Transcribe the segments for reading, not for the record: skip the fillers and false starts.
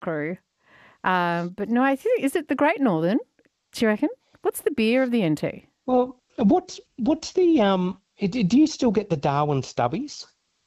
crew. But no, I think, is it the Great Northern? Do you reckon? What's the beer of the NT? Well, what's do you still get the Darwin stubbies?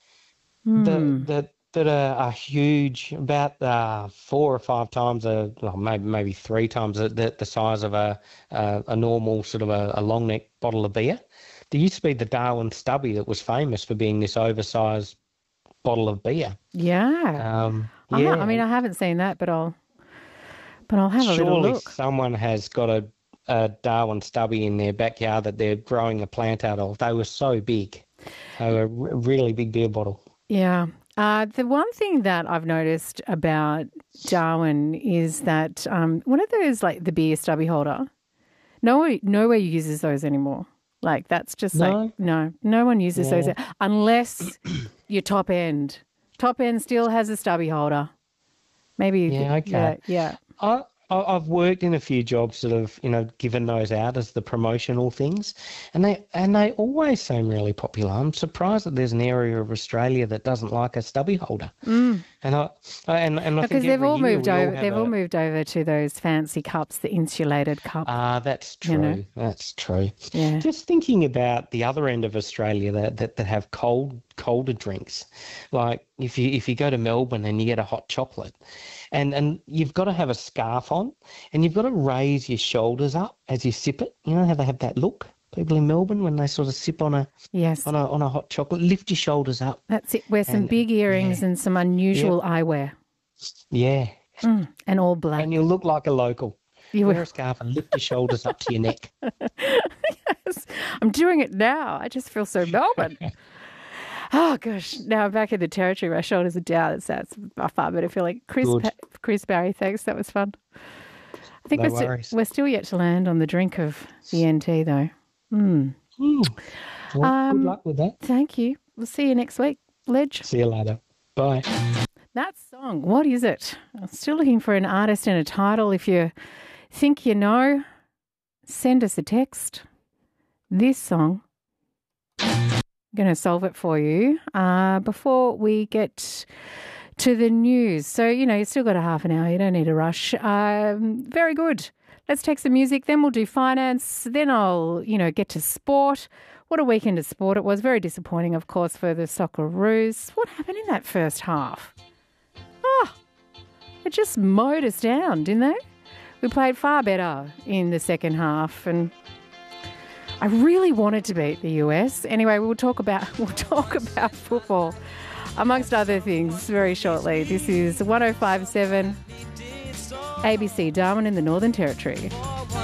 That are huge, about 4 or 5 times, well, maybe 3 times the size of a normal sort of a long neck bottle of beer. There used to be the Darwin Stubby that was famous for being this oversized bottle of beer. Yeah. Yeah. I mean, I haven't seen that, but I'll have a little Surely look. someone has got a Darwin Stubby in their backyard that they're growing a plant out of. They were so big. They were a really big beer bottle. Yeah. The one thing that I've noticed about Darwin is that one of those, like the beer stubby holder, nowhere uses those anymore. Like that's just No? no one uses those Yeah. unless your top end. Top end still has a stubby holder. Maybe, Yeah, okay. yeah. I've worked in a few jobs that have, given those out as the promotional things, and they always seem really popular. I'm surprised that there's an area of Australia that doesn't like a stubby holder. And I think Because they've every all year moved we all over. have They've all moved over to those fancy cups, the insulated cup. That's You know? true. That's true. Yeah. Just thinking about the other end of Australia that have colder drinks, like if you go to Melbourne and you get a hot chocolate, and you've got to have a scarf on, and you've got to raise your shoulders up as you sip it. You know how they have that look, people in Melbourne, when they sort of sip on a Yes, on a hot chocolate, lift your shoulders up. that's it. Wear some And big earrings yeah, and some unusual eyewear, yeah, and all black. and you look like a local. You Wear will. a scarf and lift your shoulders up to your neck. Yes, I'm doing it now. I just feel so Melbourne. Oh gosh! Now I'm back in the territory. My shoulders are down. That's far better feeling. Good. Chris Barry, thanks. That was fun. I think No worries. we're still yet to land on the drink of the NT though. Well, good luck with that. Thank you. We'll see you next week, Ledge. See you later. Bye. That song, what is it? I'm still looking for an artist and a title. If you think you know, send us a text. This song, I'm going to solve it for you before we get to the news. So, you've still got a half an hour. You don't need to rush. Very good. Let's take some music. Then we'll do finance. Then I'll, get to sport. What a weekend of sport it was. Very disappointing, of course, for the Socceroos. What happened in that first half? It just mowed us down, didn't they? We played far better in the second half, and I really wanted to beat the US. Anyway, we'll talk about football, amongst other things, very shortly. This is 105.7 ABC Darwin in the Northern Territory.